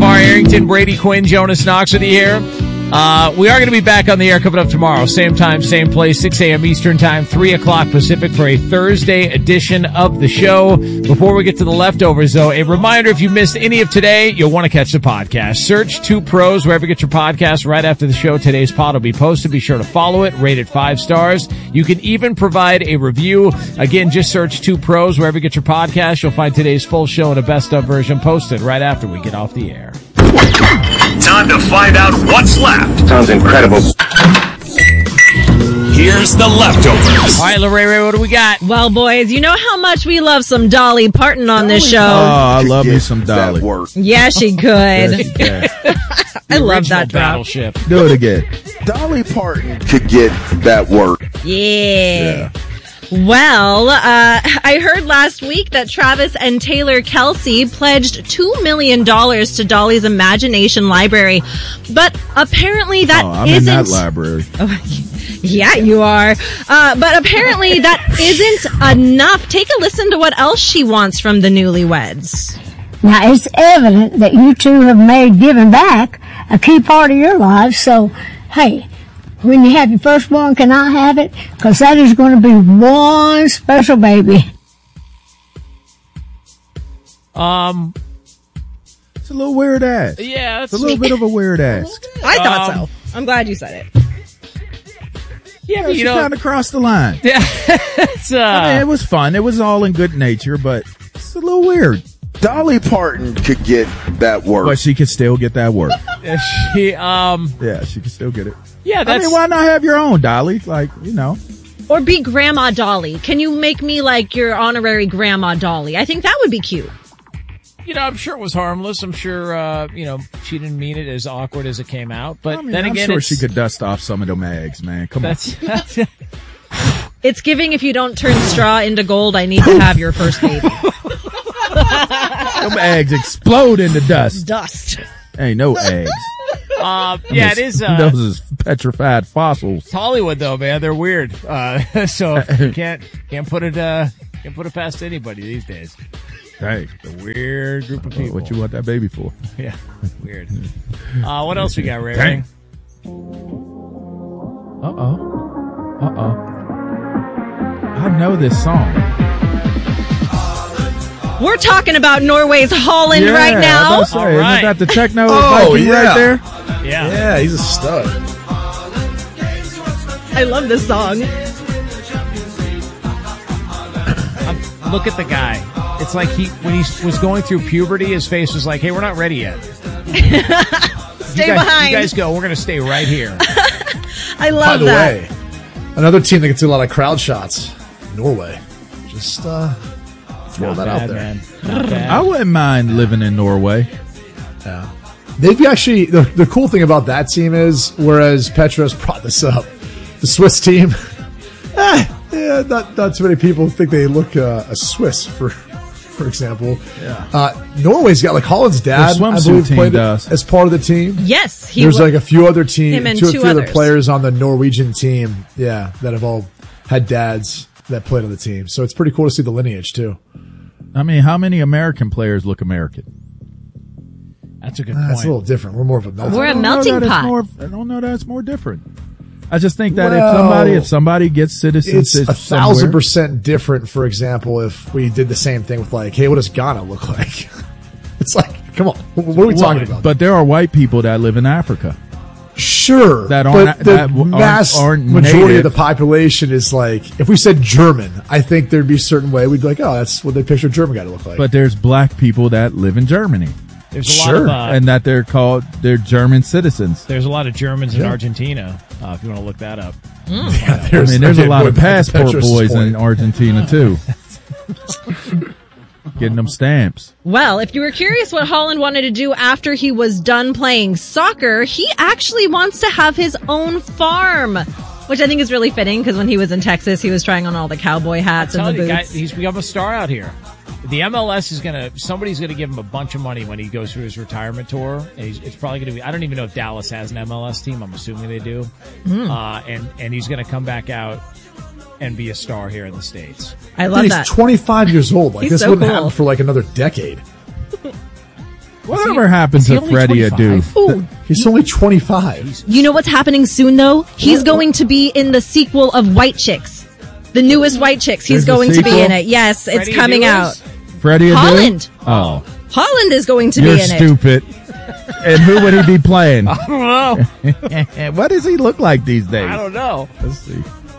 Lamar Arrington, Brady Quinn, Jonas Knox with you here. We are going to be back on the air coming up tomorrow. Same time, same place, 6 a.m. Eastern Time, 3 o'clock Pacific for a Thursday edition of the show. Before we get to the leftovers, though, a reminder, if you missed any of today, you'll want to catch the podcast. Search 2 Pros wherever you get your podcast. Right after the show, today's pod will be posted. Be sure to follow it, rate it 5 stars. You can even provide a review. Again, just search 2 Pros wherever you get your podcast. You'll find today's full show and a best-of version posted right after we get off the air. Time to find out what's left. Sounds incredible. Here's the leftovers. All right, Lorraine, what do we got? Well, boys, you know how much we love some Dolly Parton on this show. Oh, I love me some Dolly. Yeah, she could. I love that drop. Battleship. Do it again. Dolly Parton could get that work. Yeah. Well, I heard last week that Travis and Taylor Kelsey pledged $2 million to Dolly's Imagination Library, but apparently that I'm isn't... in that library. Yeah, you are. But apparently that isn't enough. Take a listen to what else she wants from the newlyweds. Now, it's evident that you two have made giving back a key part of your lives, so, hey, when you have your firstborn, can I have it? Because that is going to be one special baby. It's a little weird ass. Yeah, It's a little bit of a weird ask. I thought so. I'm glad you said it. Yeah, She kind of crossed the line. Yeah, it's, I mean, it was fun. It was all in good nature, but it's a little weird. Dolly Parton could get that work. But she could still get that work. Yeah, she could still get it. Yeah, that's... I mean, why not have your own, Dolly? Like, you know. Or be Grandma Dolly. Can you make me like your honorary Grandma Dolly? I think that would be cute. You know, I'm sure it was harmless. I'm sure, she didn't mean it as awkward as it came out. But then I'm again, sure she could dust off some of them eggs, man. Come on. It's giving if you don't turn straw into gold, I need to have your first baby. Them eggs explode into dust. Dust. Ain't no eggs. Yeah, it is. Those is petrified fossils. It's Hollywood, though, man. They're weird. So you can't put it past anybody these days. Hey, a weird group of people. What you want that baby for? Yeah, weird. What else we got, Ray? Ray? I know this song. We're talking about Norway's Holland right now. I was about to say, isn't that the techno Viking right there? Yeah, he's a stud. I love this song. Look at the guy. It's like when he was going through puberty, his face was like, hey, we're not ready yet. Stay behind. You guys go. We're going to stay right here. I love that. By the way, another team that gets a lot of crowd shots, Norway. Just throw that out there. Man. Not bad. I wouldn't mind living in Norway. Yeah. They've actually, the cool thing about that team is, whereas Petros brought this up, the Swiss team, not too many people think they look a Swiss, for example. Yeah. Norway's got, like, Holland's dad, I believe, played as part of the team. Yes. There's like a few other him and two other players on the Norwegian team, that have all had dads that played on the team. So it's pretty cool to see the lineage, too. I mean, how many American players look American? That's a good point. It's a little different. We're more of a melting pot. We're a melting pot. I don't know that it's more different. I just think that if somebody gets citizenship, it's 1,000% different. For example, if we did the same thing with, like, hey, what does Ghana look like? It's like, come on, what are we talking about? But there are white people that live in Africa. Sure, that but the aren't majority native. of the population is like, if we said German, I think there'd be a certain way we'd be like, oh, that's what they picture a German guy to look like. But there's black people that live in Germany. There's a lot of, and that they're German citizens. There's a lot of Germans in Argentina, if you want to look that up. Yeah, there's a lot of passport boys in Argentina, too. Getting them stamps. Well, if you were curious what Holland wanted to do after he was done playing soccer, he actually wants to have his own farm, which I think is really fitting because when he was in Texas, he was trying on all the cowboy hats and the boots. Guy, he's become a star out here. The MLS is somebody's gonna give him a bunch of money when he goes through his retirement tour. And it's probably gonna be, I don't even know if Dallas has an MLS team. I'm assuming they do. And he's gonna come back out and be a star here in the States. I love that. He's 25 years old. Like, he's this so wouldn't cool. happen for like another decade. Whatever happened to Freddie Adu? Ooh. He's only 25. You know what's happening soon, though? He's going to be in the sequel of White Chicks. The newest White Chicks. He's going to be in it. Yes, it's coming out. Freddie Adu? Holland. Oh. Holland is going to be in it. You're stupid. And who would he be playing? I don't know. What does he look like these days? I don't know. Let's see.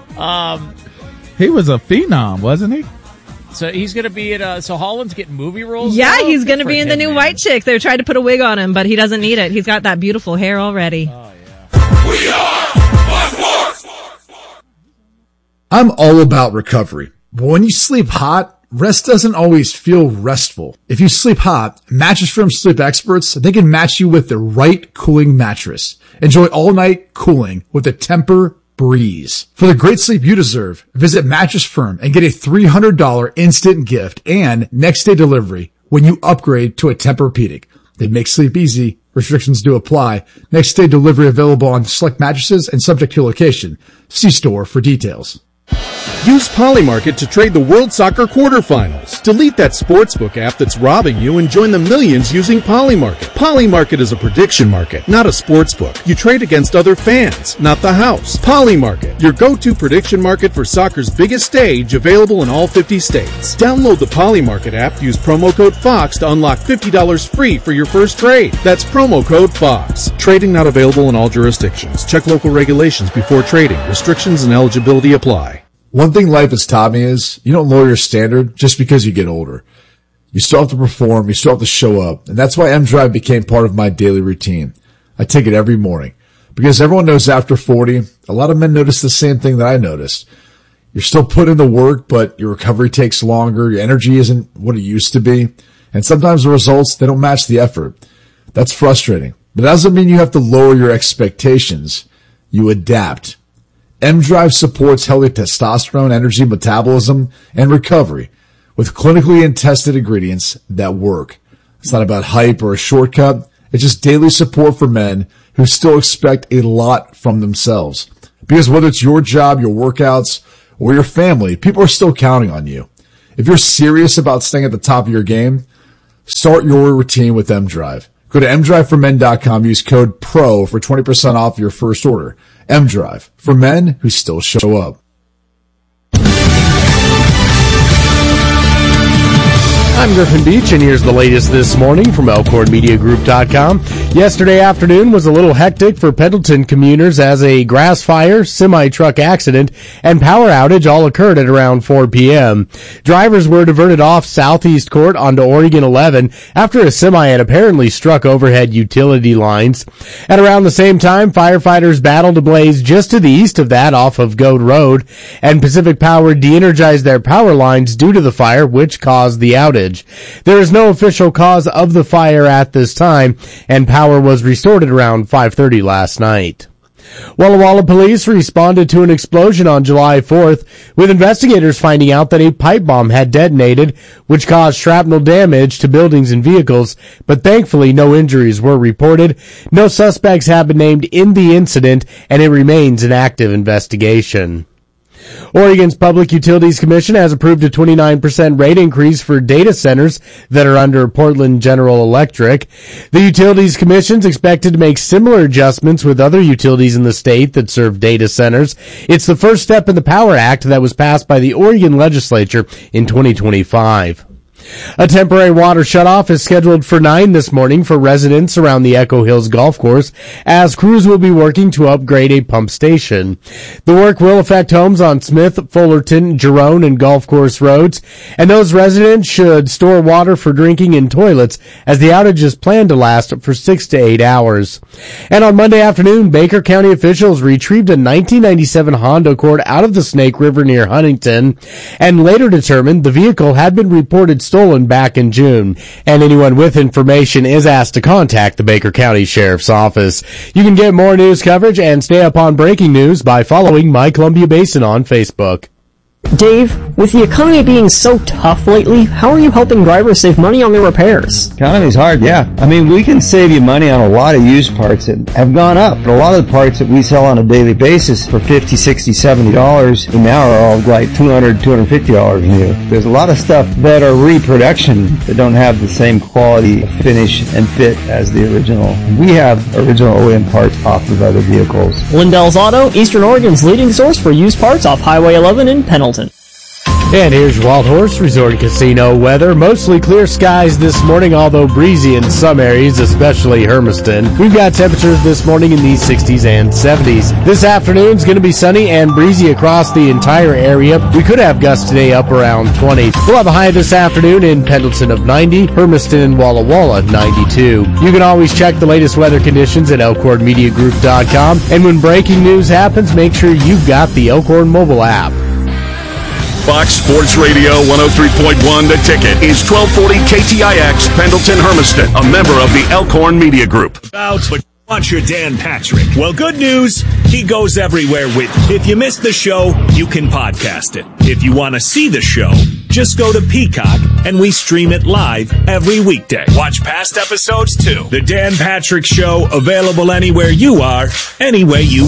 He was a phenom, wasn't he? So he's going to be at, so Holland's getting movie roles? Yeah, now? he's going to Good be for in the him, new man. White Chicks. They're trying to put a wig on him, but he doesn't need it. He's got that beautiful hair already. We are Blood Sports. I'm all about recovery. But when you sleep hot, rest doesn't always feel restful. If you sleep hot, Mattress Firm sleep experts, they can match you with the right cooling mattress. Enjoy all night cooling with the Tempur Breeze. For the great sleep you deserve, visit Mattress Firm and get a $300 instant gift and next day delivery when you upgrade to a Tempur-Pedic. They make sleep easy. Restrictions do apply. Next day delivery available on select mattresses and subject to location. See store for details. Use Polymarket to trade the World Soccer quarterfinals. Delete that sportsbook app that's robbing you and join the millions using Polymarket. Polymarket is a prediction market, not a sportsbook. You trade against other fans, not the house. Polymarket, your go-to prediction market for soccer's biggest stage, available in all 50 states. Download the Polymarket app, use promo code FOX to unlock $50 free for your first trade. That's promo code FOX. Trading not available in all jurisdictions. Check local regulations before trading. Restrictions and eligibility apply. One thing life has taught me is you don't lower your standard just because you get older. You still have to perform. You still have to show up. And that's why M-Drive became part of my daily routine. I take it every morning because everyone knows after 40, a lot of men notice the same thing that I noticed. You're still putting in the work, but your recovery takes longer. Your energy isn't what it used to be. And sometimes the results, they don't match the effort. That's frustrating. But that doesn't mean you have to lower your expectations. You adapt. M-Drive supports healthy testosterone, energy, metabolism, and recovery with clinically and tested ingredients that work. It's not about hype or a shortcut. It's just daily support for men who still expect a lot from themselves. Because whether it's your job, your workouts, or your family, people are still counting on you. If you're serious about staying at the top of your game, start your routine with M-Drive. Go to mdriveformen.com, use code PRO for 20% off your first order. M-Drive, for men who still show up. I'm Griffin Beach, and here's the latest this morning from ElkhornMediaGroup.com. Yesterday afternoon was a little hectic for Pendleton commuters as a grass fire, semi-truck accident, and power outage all occurred at around 4 p.m. Drivers were diverted off Southeast Court onto Oregon 11 after a semi had apparently struck overhead utility lines. At around the same time, firefighters battled a blaze just to the east of that off of Goat Road, and Pacific Power de-energized their power lines due to the fire, which caused the outage. There is no official cause of the fire at this time, and power was restored at around 5:30 last night. Walla Walla police responded to an explosion on July 4th, with investigators finding out that a pipe bomb had detonated, which caused shrapnel damage to buildings and vehicles, but thankfully no injuries were reported. No suspects have been named in the incident, and it remains an active investigation. Oregon's Public Utilities Commission has approved a 29% rate increase for data centers that are under Portland General Electric. The Utilities Commission is expected to make similar adjustments with other utilities in the state that serve data centers. It's the first step in the Power Act that was passed by the Oregon legislature in 2025. A temporary water shutoff is scheduled for 9 this morning for residents around the Echo Hills Golf Course, as crews will be working to upgrade a pump station. The work will affect homes on Smith, Fullerton, Jerome, and Golf Course roads, and those residents should store water for drinking and toilets, as the outage is planned to last for 6 to 8 hours. And on Monday afternoon, Baker County officials retrieved a 1997 Honda Accord out of the Snake River near Huntington, and later determined the vehicle had been reported stolen back in June, and anyone with information is asked to contact the Baker County Sheriff's Office. You can get more news coverage and stay up on breaking news by following My Columbia Basin on Facebook. Dave, with the economy being so tough lately, how are you helping drivers save money on their repairs? Economy's hard, yeah. I mean, we can save you money on a lot of used parts that have gone up. But a lot of the parts that we sell on a daily basis for $50, $60, $70 now are all like $200, $250 new. There's a lot of stuff that are reproduction that don't have the same quality, finish, and fit as the original. We have original OEM parts off of other vehicles. Lindell's Auto, Eastern Oregon's leading source for used parts off Highway 11 in Pendleton. And here's your Wild Horse Resort and Casino weather. Mostly clear skies this morning, although breezy in some areas, especially Hermiston. We've got temperatures this morning in the 60s and 70s. This afternoon's going to be sunny and breezy across the entire area. We could have gusts today up around 20. We'll have a high this afternoon in Pendleton of 90, Hermiston and Walla Walla 92. You can always check the latest weather conditions at elkhornmediagroup.com. And when breaking news happens, make sure you've got the Elkhorn mobile app. Fox Sports Radio 103.1 The Ticket is 1240 KTIX Pendleton Hermiston, a member of the Elkhorn Media Group. Watch your Dan Patrick. Well, good news, he goes everywhere with you. If you missed the show, you can podcast it. If you want to see the show, just go to Peacock and we stream it live every weekday. Watch past episodes too. The Dan Patrick Show, available anywhere you are, any way you